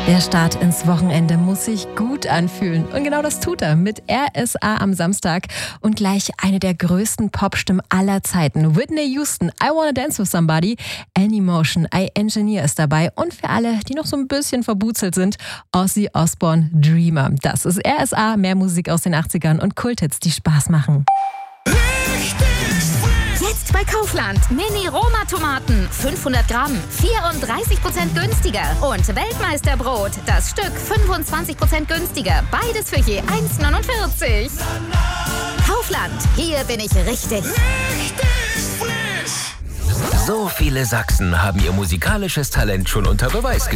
Der Start ins Wochenende muss sich gut anfühlen. Und genau das tut er mit RSA am Samstag. Und gleich eine der größten Popstimmen aller Zeiten. Whitney Houston, I Wanna Dance With Somebody. Anymotion, I Engineer ist dabei. Und für alle, die noch so ein bisschen verbuzelt sind, Ozzy Osbourne, Dreamer. Das ist RSA, mehr Musik aus den 80ern und Kulthits, die Spaß machen. Jetzt bei Kaufland. Mini-Roma-Tomaten. 500 Gramm. 34% günstiger. Und Weltmeisterbrot. Das Stück 25% günstiger. Beides für je 1,49. Kaufland. Hier bin ich richtig. So viele Sachsen haben ihr musikalisches Talent schon unter Beweis gestellt.